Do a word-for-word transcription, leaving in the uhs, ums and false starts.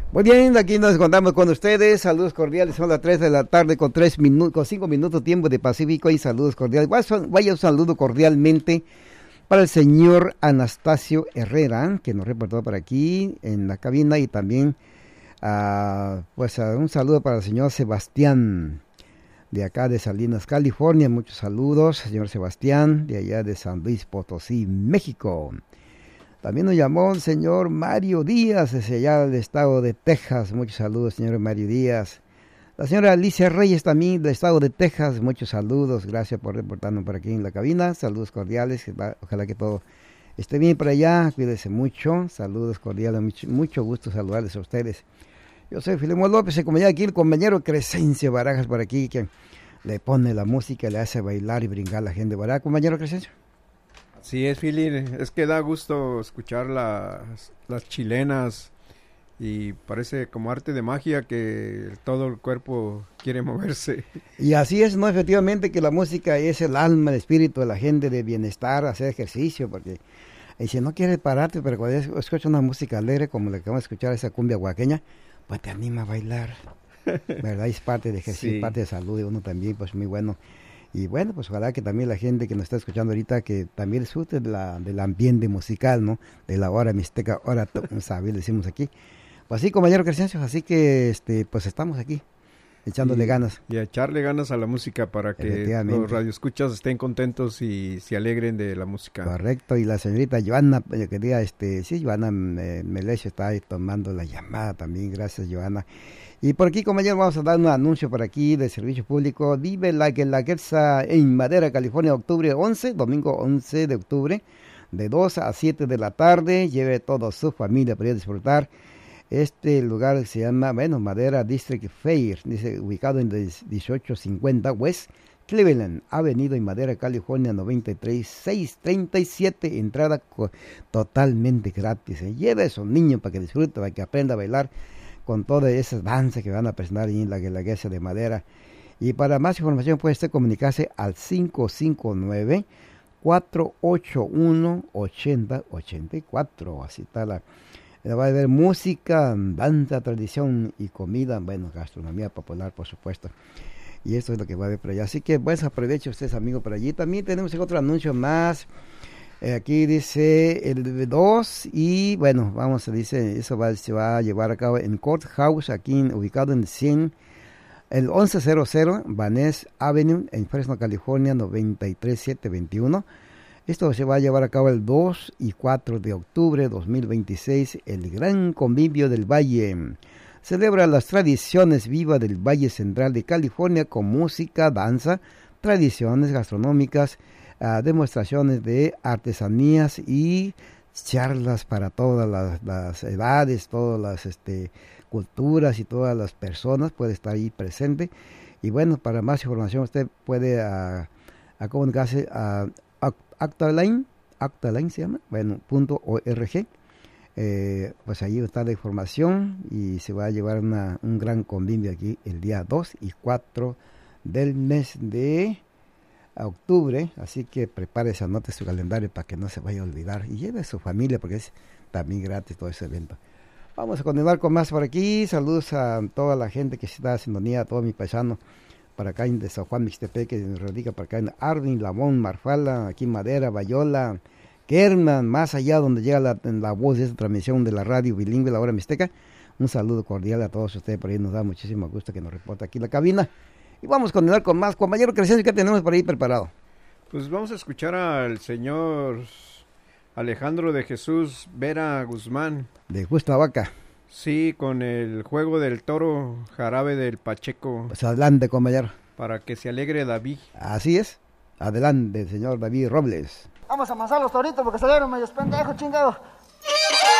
Muy bien, aquí nos encontramos con ustedes. Saludos cordiales, son las tres de la tarde con tres minutos, con cinco minutos tiempo de Pacífico y saludos cordiales. Vaya un saludo cordialmente para el señor Anastasio Herrera, que nos reportó por aquí en la cabina, y también uh, pues uh, un saludo para el señor Sebastián, de acá de Salinas, California. Muchos saludos, señor Sebastián, de allá de San Luis Potosí, México. También nos llamó el señor Mario Díaz, desde allá del estado de Texas. Muchos saludos, señor Mario Díaz. La señora Alicia Reyes, también del estado de Texas. Muchos saludos, gracias por reportarnos por aquí en la cabina. Saludos cordiales, ojalá que todo esté bien por allá. Cuídense mucho, saludos cordiales, mucho, mucho gusto saludarles a ustedes. Yo soy Filemón López, y como ya aquí el compañero Crescencio Barajas por aquí, que le pone la música, le hace bailar y brincar a la gente. ¿Verdad, compañero Crescencio? Sí, es Fili, es que da gusto escuchar las, las chilenas y parece como arte de magia que todo el cuerpo quiere moverse. Y así es, ¿no? Efectivamente que la música es el alma, el espíritu de la gente, de bienestar, hacer ejercicio, porque y si no quieres pararte, pero cuando escuchas una música alegre como la que vamos a escuchar, esa cumbia oaxaqueña, pues te anima a bailar, ¿verdad? Es parte de ejercicio, sí. Parte de salud de uno también, pues muy bueno. Y bueno, pues ojalá que también la gente que nos está escuchando ahorita, que también disfrute de la, del ambiente musical, ¿no? De la hora mixteca, hora sabe, decimos aquí. Pues así, compañero Crescencio, así que este, pues estamos aquí, echándole y, ganas. Y a echarle ganas a la música para que los radioescuchas estén contentos y se alegren de la música. Correcto, y la señorita Joana, yo quería, este, sí, Joana eh, Melesio está ahí tomando la llamada también, gracias Joana. Y por aquí, compañeros, vamos a dar un anuncio por aquí de servicio público. Vive la que la Quetza en Madera, California, octubre once, domingo once de octubre, de dos a siete de la tarde. Lleve toda su familia para ir a disfrutar. Este lugar se llama, bueno, Madera District Fair, dice, ubicado en dieciocho cincuenta West Cleveland, Avenida en Madera, California, noventa y tres seiscientos treinta y siete. Entrada totalmente gratis. ¿eh? Lleve a su niño para que disfrute, para que aprenda a bailar con todas esas danzas que van a presentar en la Guelaguetza de Madera. Y para más información puede usted comunicarse al cinco cinco nueve, cuatro ocho uno, ocho cero ocho cuatro. Así está la... Va a haber música, danza, tradición y comida, bueno, gastronomía popular, por supuesto. Y esto es lo que va a haber por allá. Así que pues aproveche ustedes, amigos, por allí. También tenemos otro anuncio más. Eh, aquí dice el dos y bueno, vamos, dice, eso va, se va a llevar a cabo en Courthouse, aquí en, ubicado en cien, el once cero cero Van Ness Avenue, en Fresno, California, noventa y tres setecientos veintiuno. Esto se va a llevar a cabo el dos y cuatro de octubre de dos mil veintiséis, el Gran Convivio del Valle. Celebra las tradiciones vivas del Valle Central de California con música, danza, tradiciones gastronómicas, Uh, demostraciones de artesanías y charlas para todas las, las edades, todas las este, culturas y todas las personas. Puede estar ahí presente. Y bueno, para más información usted puede uh, a comunicarse a uh, Actaline, Actaline se llama, bueno, punto org. Eh, pues ahí está la información y se va a llevar una, un gran convivio aquí el día dos y cuatro del mes de a octubre, así que prepárese, anote su calendario para que no se vaya a olvidar y lleve a su familia porque es también gratis todo ese evento. Vamos a continuar con más por aquí. Saludos a toda la gente que está en sintonía, a todos mis paisanos para acá en de San Juan Mixtepec, que nos radica para acá en Arvin, Lamón, Marfala, aquí en Madera, Bayola, Kerman, más allá donde llega la, la voz de esta transmisión de la radio bilingüe, la hora mixteca. Un saludo cordial a todos ustedes por ahí, nos da muchísimo gusto que nos reporte aquí en la cabina. Y vamos a continuar con más. Compañero Crescencio, ¿qué tenemos por ahí preparado? Pues vamos a escuchar al señor Alejandro de Jesús Vera Guzmán. De Justa Vaca. Sí, con el juego del toro, jarabe del Pacheco. Pues adelante, compañero. Para que se alegre David. Así es. Adelante, señor David Robles. Vamos a amasar los toritos porque salieron medios pendejos, chingados.